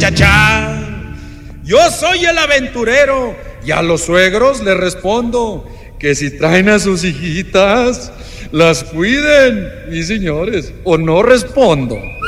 cha, cha. Yo soy el aventurero y a los suegros les respondo que si traen a sus hijitas, las cuiden, mis señores, o no respondo.